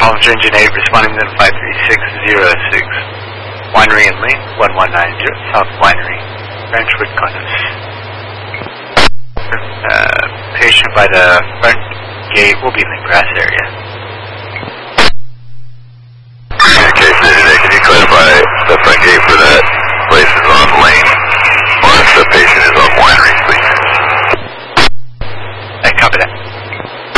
Palms Engine 8 responding to 53606. Winery and Lane 1190 South Winery, Ranchwood Condos. Patient by the front gate will be in the grass area.